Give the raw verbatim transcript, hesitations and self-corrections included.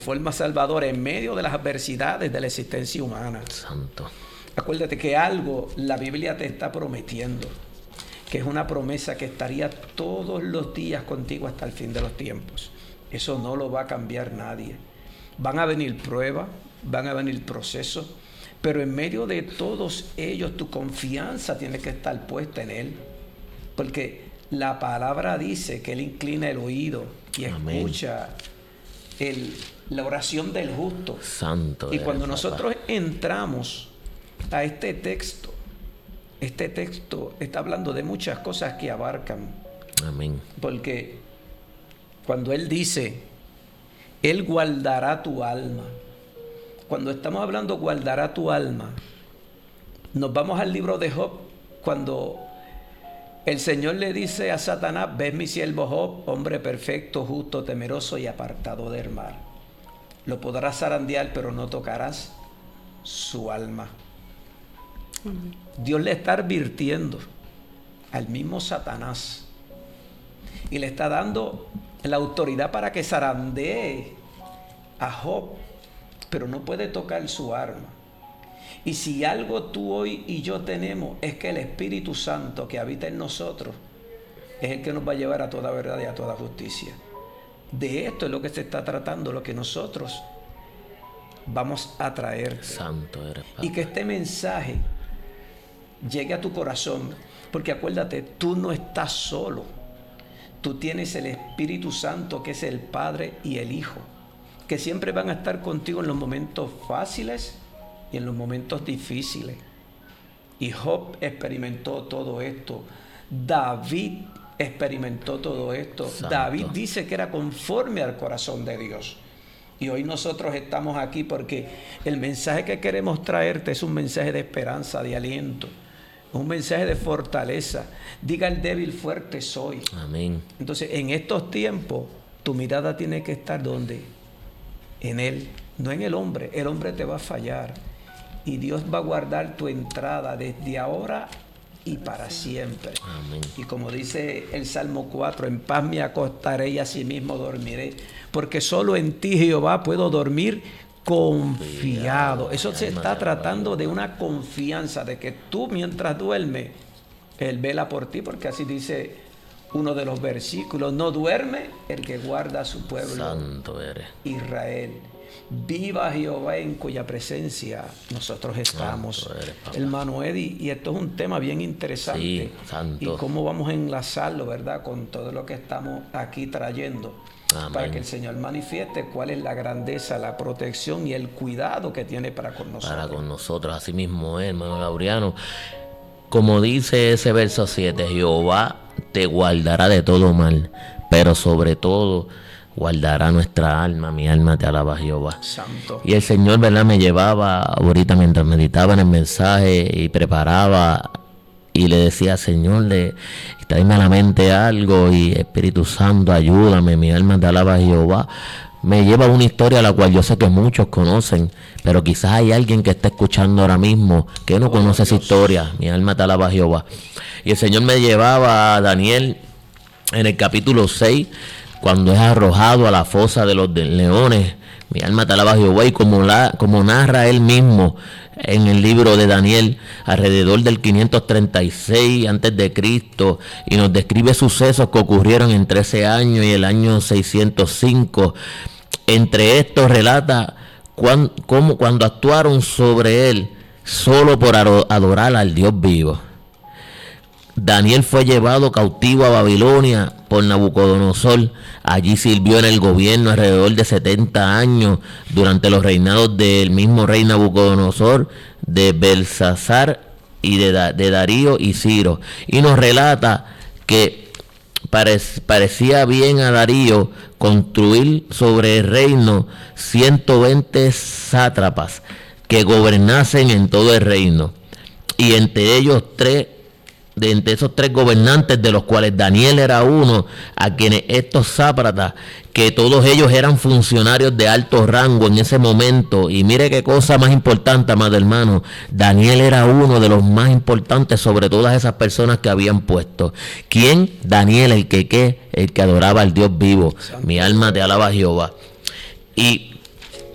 forma salvadora en medio de las adversidades de la existencia humana. Santo. Acuérdate que algo la Biblia te está prometiendo, que es una promesa que estaría todos los días contigo hasta el fin de los tiempos. Eso no lo va a cambiar nadie. Van a venir pruebas, van a venir procesos, pero en medio de todos ellos tu confianza tiene que estar puesta en Él, porque la palabra dice que Él inclina el oído y Amén. escucha el, la oración del justo. Santo. Y cuando nosotros papá. entramos a este texto, este texto está hablando de muchas cosas que abarcan. Amén. Porque cuando Él dice, Él guardará tu alma. Cuando estamos hablando guardará tu alma, nos vamos al libro de Job, cuando el Señor le dice a Satanás, ves mi siervo Job, hombre perfecto, justo, temeroso y apartado del mal. Lo podrás zarandear, pero no tocarás su alma. Dios le está advirtiendo al mismo Satanás y le está dando la autoridad para que zarandee a Job, pero no puede tocar su alma. Y si algo tú hoy y yo tenemos es que el Espíritu Santo que habita en nosotros es el que nos va a llevar a toda verdad y a toda justicia. De esto es lo que se está tratando, lo que nosotros vamos a traer. Santo eres, Padre. Y que este mensaje llegue a tu corazón, porque acuérdate, tú no estás solo. Tú tienes el Espíritu Santo, que es el Padre y el Hijo, que siempre van a estar contigo en los momentos fáciles y en los momentos difíciles. Y Job experimentó todo esto. David experimentó todo esto. Santo. David dice que era conforme al corazón de Dios. Y hoy nosotros estamos aquí porque el mensaje que queremos traerte es un mensaje de esperanza, de aliento, un mensaje de fortaleza. Diga el débil, fuerte soy. Amén. Entonces, en estos tiempos, tu mirada tiene que estar ¿dónde? En Él, no en el hombre. El hombre te va a fallar y Dios va a guardar tu entrada desde ahora y para siempre. Amén. Y como dice el Salmo cuatro, en paz me acostaré y asimismo dormiré, porque solo en ti, Jehová, puedo dormir confiado. Eso se está tratando de una confianza, de que tú mientras duermes, Él vela por ti, porque así dice uno de los versículos, no duerme el que guarda a su pueblo. Santo eres. Israel. Viva Jehová en cuya presencia nosotros estamos. Eres, hermano Eddie, y esto es un tema bien interesante. Sí, santo. Y cómo vamos a enlazarlo, ¿verdad? Con todo lo que estamos aquí trayendo. Amén. Para que el Señor manifieste cuál es la grandeza, la protección y el cuidado que tiene para con nosotros. Para con nosotros, así mismo es, hermano Laureano. Como dice ese verso siete, Jehová te guardará de todo mal, pero sobre todo guardará nuestra alma. Mi alma te alaba, Jehová. Santo. Y el Señor, ¿verdad?, me llevaba ahorita mientras meditaba en el mensaje y preparaba, y le decía, Señor, le tráeme a la mente algo, y Espíritu Santo, ayúdame, mi alma te alaba, Jehová. Me lleva una historia la cual yo sé que muchos conocen, pero quizás hay alguien que está escuchando ahora mismo que no oh, conoce Dios. Esa historia. Mi alma te alaba, Jehová. Y el Señor me llevaba a Daniel en el capítulo seis, cuando es arrojado a la fosa de los leones. Mi alma te alaba, Jehová. Y como, la, como narra él mismo en el libro de Daniel, alrededor del quinientos treinta y seis antes de Cristo, y nos describe sucesos que ocurrieron entre ese año y el año seiscientos cinco. Entre estos relata cuando, cómo, cuando actuaron sobre él solo por adorar al Dios vivo. Daniel fue llevado cautivo a Babilonia por Nabucodonosor. Allí sirvió en el gobierno alrededor de setenta años durante los reinados del mismo rey Nabucodonosor, de Belsasar y de, da, de Darío y Ciro. Y nos relata que pare, parecía bien a Darío construir sobre el reino ciento veinte sátrapas que gobernasen en todo el reino. Y entre ellos tres de entre esos tres gobernantes, de los cuales Daniel era uno, a quienes estos sátrapas, que todos ellos eran funcionarios de alto rango en ese momento. Y mire qué cosa más importante, amado hermano, Daniel era uno de los más importantes sobre todas esas personas que habían puesto. ¿Quién? Daniel, el que qué, el que adoraba al Dios vivo. Mi alma te alaba, Jehová. Y